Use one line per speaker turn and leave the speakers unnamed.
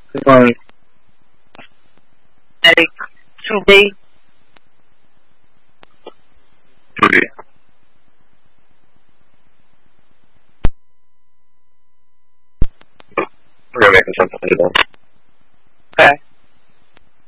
Goodbye.
Eric, Subay,
Truly. We're gonna make a jump on it then.